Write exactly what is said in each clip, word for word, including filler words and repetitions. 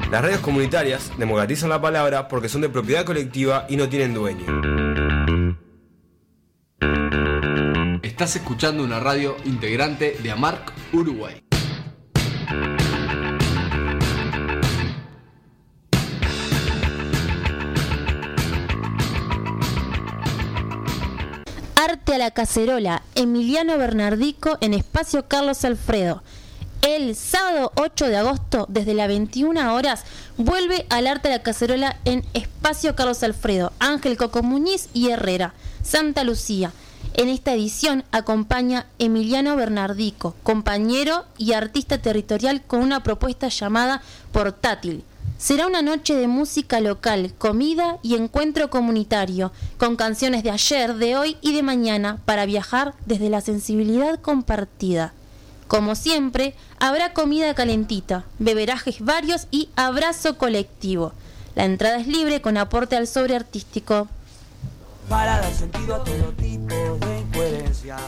Las radios comunitarias democratizan la palabra porque son de propiedad colectiva y no tienen dueño. Estás escuchando una radio integrante de AMARC Uruguay. Arte a la cacerola, Emiliano Bernardico en Espacio Carlos Alfredo. El sábado ocho de agosto, desde las veintiuna horas, vuelve al Arte a la Cacerola en Espacio Carlos Alfredo, Ángel Coco Muñiz y Herrera, Santa Lucía. En esta edición acompaña Emiliano Bernardico, compañero y artista territorial con una propuesta llamada Portátil. Será una noche de música local, comida y encuentro comunitario, con canciones de ayer, de hoy y de mañana para viajar desde la sensibilidad compartida. Como siempre, habrá comida calentita, beberajes varios y abrazo colectivo. La entrada es libre con aporte al sobre artístico. Para dar sentido a todo tipo de incoherencias.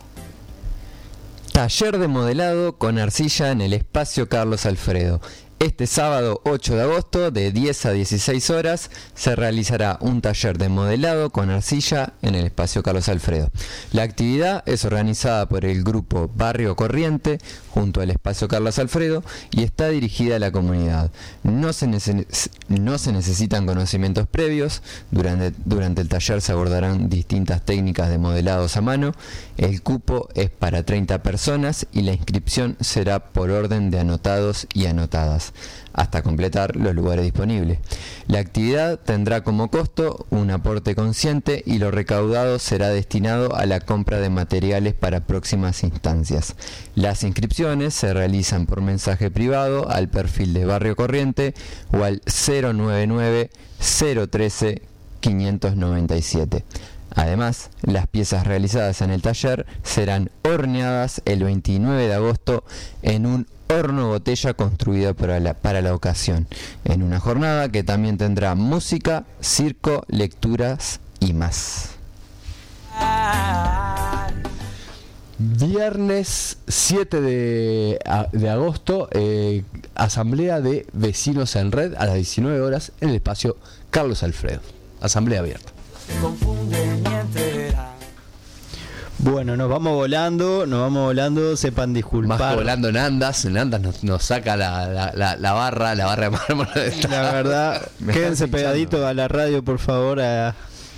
Taller de modelado con arcilla en el Espacio Carlos Alfredo. Este sábado ocho de agosto, de diez a dieciséis horas, se realizará un taller de modelado con arcilla en el Espacio Carlos Alfredo. La actividad es organizada por el grupo Barrio Corriente junto al Espacio Carlos Alfredo y está dirigida a la comunidad. No se, nece- no se necesitan conocimientos previos. Durante, durante el taller se abordarán distintas técnicas de modelados a mano. El cupo es para treinta personas y la inscripción será por orden de anotados y anotadas, hasta completar los lugares disponibles. La actividad tendrá como costo un aporte consciente y lo recaudado será destinado a la compra de materiales para próximas instancias. Las inscripciones se realizan por mensaje privado al perfil de Barrio Corriente o al cero nueve nueve, cero uno tres, cinco nueve siete. Además, las piezas realizadas en el taller serán horneadas el veintinueve de agosto en un horno botella construido para la, para la ocasión, en una jornada que también tendrá música, circo, lecturas y más. Viernes siete de, de agosto, eh, asamblea de vecinos en red a las diecinueve horas en el Espacio Carlos Alfredo. Asamblea abierta. Bueno, nos vamos volando, nos vamos volando, sepan disculpar. Más que volando en Andas, en Andas nos, nos saca la, la, la, la barra, la barra de mármol. La verdad, quédense pegaditos a la radio, por favor. A...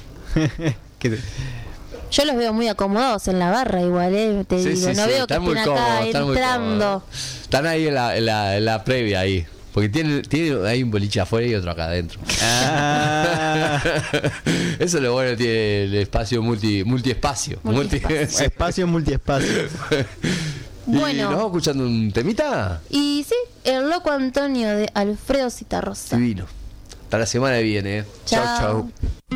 Yo los veo muy acomodados en la barra igual, eh, te sí, digo, sí, no sí, veo que estén acá cómodos, están entrando. Están ahí en la, en la, en la previa ahí. Porque tiene, tiene hay un boliche afuera y otro acá adentro. Ah. Eso es lo bueno, tiene el espacio multi multiespacio. Multiespacio. Multi espacio multiespacio. Bueno. ¿Y nos vamos escuchando un temita? Y sí, el loco Antonio de Alfredo Citarrosa. Divino. Hasta la semana que viene. Chao. Chau, chau.